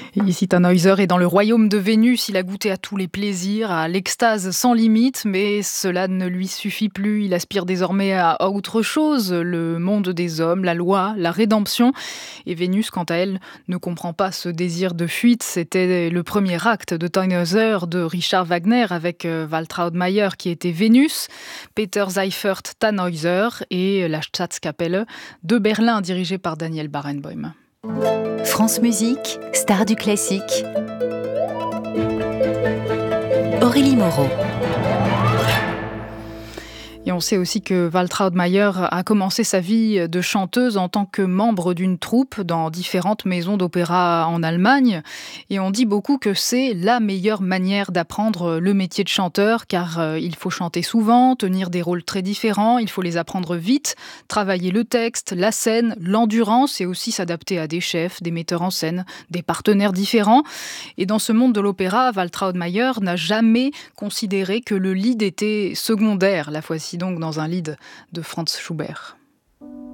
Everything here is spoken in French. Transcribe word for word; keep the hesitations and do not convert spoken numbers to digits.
Et ici, Tannhäuser est dans le royaume de Vénus. Il a goûté à tous les plaisirs, à l'extase sans limite, mais cela ne lui suffit plus. Il aspire désormais à autre chose, le monde des hommes, la loi, la rédemption. Et Vénus, quant à elle, ne comprend pas ce désir de fuite. C'était le premier acte de Tannhäuser de Richard Wagner avec Waltraud Meier qui était Vénus, Peter Seifert Tannhäuser et la Staatskapelle de Berlin dirigée par Daniel Barenboim. France Musique, star du classique. Aurélie Moreau. Et on sait aussi que Waltraud Meier a commencé sa vie de chanteuse en tant que membre d'une troupe dans différentes maisons d'opéra en Allemagne. Et on dit beaucoup que c'est la meilleure manière d'apprendre le métier de chanteur, car euh, il faut chanter souvent, tenir des rôles très différents, il faut les apprendre vite, travailler le texte, la scène, l'endurance et aussi s'adapter à des chefs, des metteurs en scène, des partenaires différents. Et dans ce monde de l'opéra, Waltraud Meier n'a jamais considéré que le lead était secondaire. La fois-ci donc dans un lied de Franz Schubert.